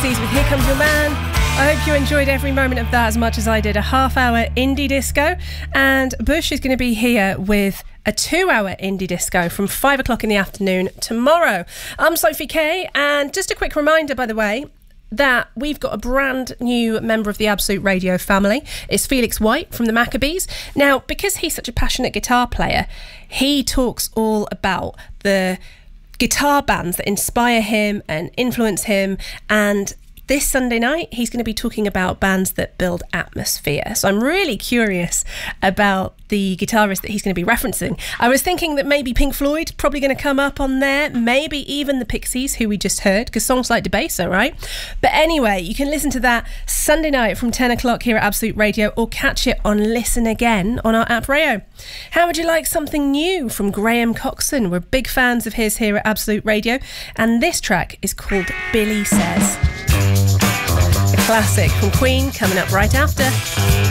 Pixies with Here Comes Your Man. I hope you enjoyed every moment of that as much as I did. A half-hour indie disco, and Bush is going to be here with a 2-hour indie disco from 5 o'clock in the afternoon tomorrow. I'm Sophie Kay, and just a quick reminder, by the way, that we've got a brand new member of the Absolute Radio family. It's Felix White from the Maccabees. Now, because he's such a passionate guitar player, he talks all about the guitar bands that inspire him and influence him, and this Sunday night he's going to be talking about bands that build atmosphere. So I'm really curious about the guitarist that he's going to be referencing. I was thinking that maybe Pink Floyd probably going to come up on there, maybe even the Pixies, who we just heard, because songs like Debaser, right? But anyway, you can listen to that Sunday night from 10 o'clock here at Absolute Radio, or catch it on Listen Again on our app Rayo. How would you like something new from Graham Coxon? We're big fans of his here at Absolute Radio, and this track is called Billy Says. A classic from Queen coming up right after.